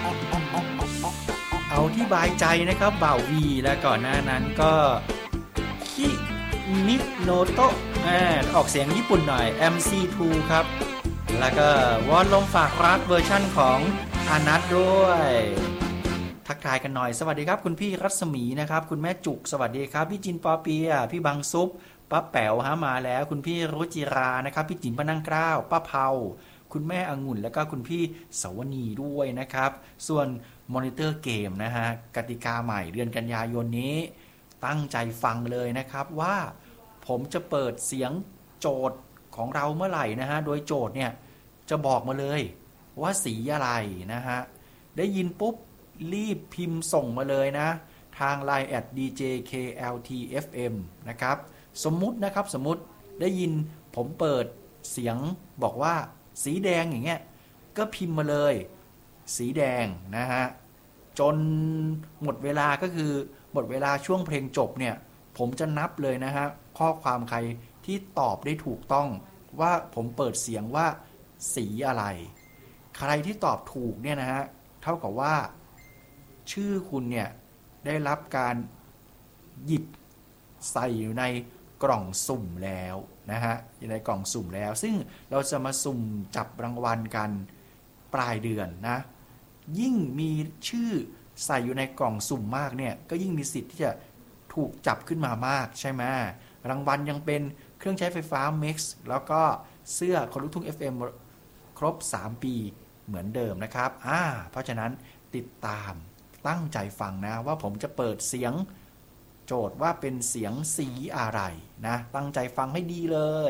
เอาที่บายใจนะครับบ่าววีและก่อนหน้านั้นก็คิมิโนโตะออกเสียงญี่ปุ่นหน่อย MC2 ครับแล้วก็วอนลมฝากรักเวอร์ชั่นของอานัทด้วยทักทายกันหน่อยสวัสดีครับคุณพี่รัศมีนะครับคุณแม่จุกสวัสดีครับพี่จินปอเปียพี่บังซุปป้าแป๋วมาแล้วคุณพี่รุจิรานะครับพี่จินพนังเกล้าป้าเผาคุณแม่องุ่นแล้วก็คุณพี่สวนีด้วยนะครับส่วนมอนิเตอร์เกมนะฮะกติกาใหม่เดือนกันยายนนี้ตั้งใจฟังเลยนะครับว่าผมจะเปิดเสียงโจทย์ของเราเมื่อไหร่นะฮะโดยโจทย์เนี่ยจะบอกมาเลยว่าสีอะไรนะฮะได้ยินปุ๊บรีบพิมพ์ส่งมาเลยนะทาง LINE @djkltfm นะครับสมมุติได้ยินผมเปิดเสียงบอกว่าสีแดงอย่างเงี้ยก็พิมพ์มาเลยสีแดงนะฮะจนหมดเวลาก็คือหมดเวลาช่วงเพลงจบเนี่ยผมจะนับเลยนะฮะข้อความใครที่ตอบได้ถูกต้องว่าผมเปิดเสียงว่าสีอะไรใครที่ตอบถูกเนี่ยนะฮะเท่ากับว่าชื่อคุณเนี่ยได้รับการหยิบใส่อยู่ในกล่องสุ่มแล้วนะฮะอยู่ในกล่องสุ่มแล้วซึ่งเราจะมาสุ่มจับรางวัลกันปลายเดือนนะยิ่งมีชื่อใส่อยู่ในกล่องสุ่มมากเนี่ยก็ยิ่งมีสิทธิ์ที่จะถูกจับขึ้นมามากใช่ไหมรางวัลยังเป็นเครื่องใช้ไฟฟ้า Mix แล้วก็เสื้อคนลุกทุ่ง FM ครบ3ปีเหมือนเดิมนะครับเพราะฉะนั้นติดตามตั้งใจฟังนะว่าผมจะเปิดเสียงโจทย์ว่าเป็นเสียงสีอะไรนะตั้งใจฟังให้ดีเลย